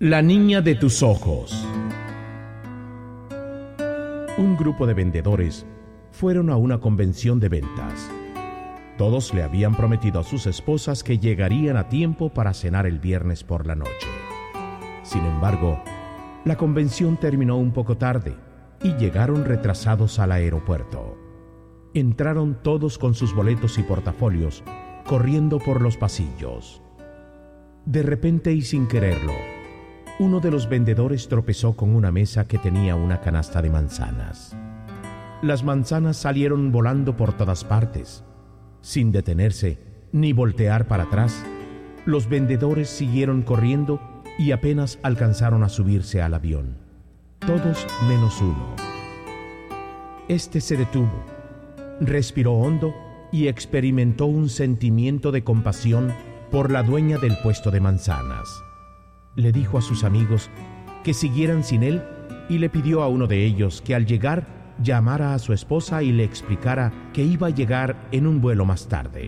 La niña de tus ojos. Un grupo de vendedores fueron a una convención de ventas. Todos le habían prometido a sus esposas que llegarían a tiempo para cenar el viernes por la noche. Sin embargo, la convención terminó un poco tarde y llegaron retrasados al aeropuerto. Entraron todos con sus boletos y portafolios, corriendo por los pasillos. De repente y sin quererlo, uno de los vendedores tropezó con una mesa que tenía una canasta de manzanas. Las manzanas salieron volando por todas partes. Sin detenerse ni voltear para atrás, los vendedores siguieron corriendo y apenas alcanzaron a subirse al avión. Todos menos uno. Este se detuvo, respiró hondo y experimentó un sentimiento de compasión por la dueña del puesto de manzanas. Le dijo a sus amigos que siguieran sin él y le pidió a uno de ellos que al llegar llamara a su esposa y le explicara que iba a llegar en un vuelo más tarde.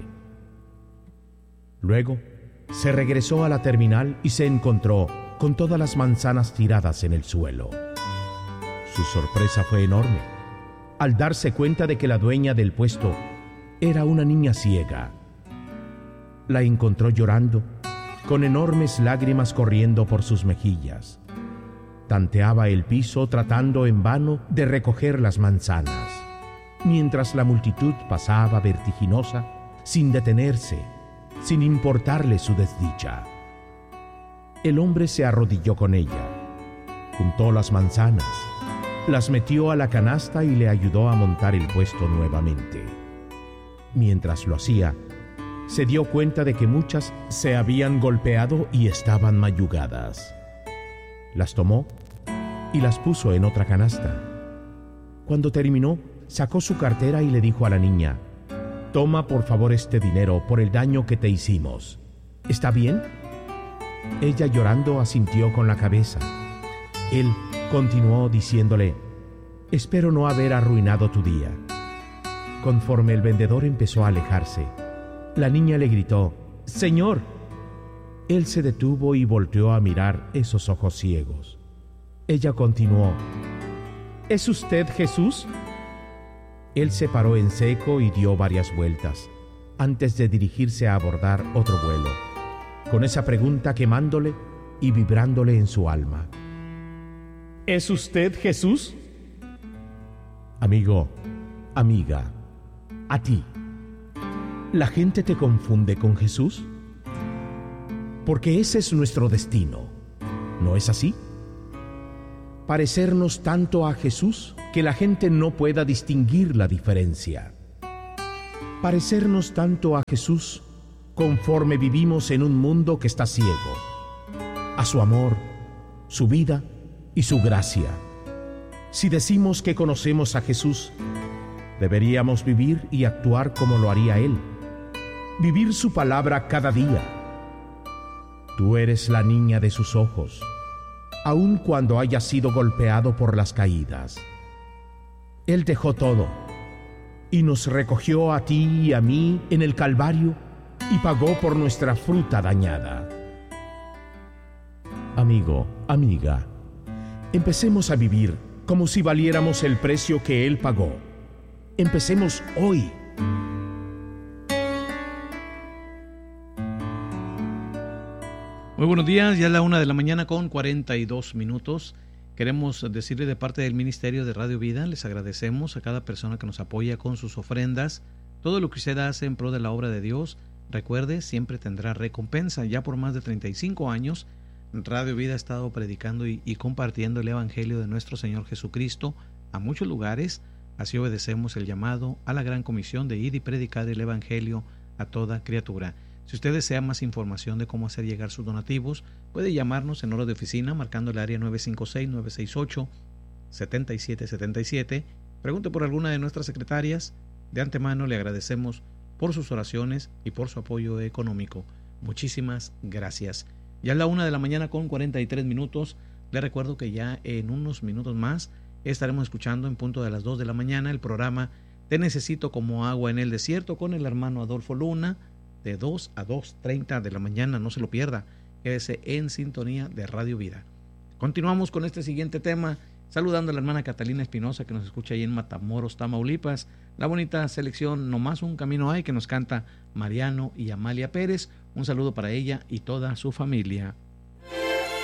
Luego, se regresó a la terminal y se encontró con todas las manzanas tiradas en el suelo. Su sorpresa fue enorme al darse cuenta de que la dueña del puesto era una niña ciega. La encontró llorando, con enormes lágrimas corriendo por sus mejillas. Tanteaba el piso tratando en vano de recoger las manzanas, mientras la multitud pasaba vertiginosa, sin detenerse, sin importarle su desdicha. El hombre se arrodilló con ella, juntó las manzanas, las metió a la canasta y le ayudó a montar el puesto nuevamente. Mientras lo hacía, se dio cuenta de que muchas se habían golpeado y estaban mayugadas. Las tomó y las puso en otra canasta. Cuando terminó, sacó su cartera y le dijo a la niña: «Toma por favor este dinero por el daño que te hicimos. ¿Está bien?». Ella llorando asintió con la cabeza. Él continuó diciéndole: «Espero no haber arruinado tu día». Conforme el vendedor empezó a alejarse, la niña le gritó: «¡Señor!». Él se detuvo y volteó a mirar esos ojos ciegos. Ella continuó: «¿Es usted Jesús?». Él se paró en seco y dio varias vueltas, antes de dirigirse a abordar otro vuelo, con esa pregunta quemándole y vibrándole en su alma: «¿Es usted Jesús?». Amigo, amiga, a ti, ¿la gente te confunde con Jesús? Porque ese es nuestro destino, ¿no es así? Parecernos tanto a Jesús que la gente no pueda distinguir la diferencia. Parecernos tanto a Jesús conforme vivimos en un mundo que está ciego a su amor, su vida y su gracia. Si decimos que conocemos a Jesús, deberíamos vivir y actuar como lo haría Él. Vivir su palabra cada día. Tú eres la niña de sus ojos, aun cuando hayas sido golpeado por las caídas. Él dejó todo y nos recogió a ti y a mí en el Calvario y pagó por nuestra fruta dañada. Amigo, amiga, empecemos a vivir como si valiéramos el precio que Él pagó. Empecemos hoy. Muy buenos días, ya es la 1:42 a.m. Queremos decirle de parte del Ministerio de Radio Vida, les agradecemos a cada persona que nos apoya con sus ofrendas. Todo lo que usted hace en pro de la obra de Dios, recuerde, siempre tendrá recompensa. Ya por más de 35 años, Radio Vida ha estado predicando y compartiendo el Evangelio de nuestro Señor Jesucristo a muchos lugares. Así obedecemos el llamado a la gran comisión de ir y predicar el Evangelio a toda criatura. Si usted desea más información de cómo hacer llegar sus donativos, puede llamarnos en hora de oficina marcando el área 956-968-7777. Pregunte por alguna de nuestras secretarias. De antemano le agradecemos por sus oraciones y por su apoyo económico. Muchísimas gracias. Ya es la 1:43 a.m. Le recuerdo que ya en unos minutos más estaremos escuchando en punto de las 2 de la mañana el programa Te Necesito como Agua en el Desierto con el hermano Adolfo Luna, de 2 a 2:30 de la mañana. No se lo pierda. quédese en sintonía de Radio Vida. Continuamos con este siguiente tema, saludando a la hermana Catalina Espinosa, que nos escucha ahí en Matamoros, Tamaulipas. La bonita selección Nomás un camino hay, que nos canta Mariano y Amalia Pérez. Un saludo para ella y toda su familia.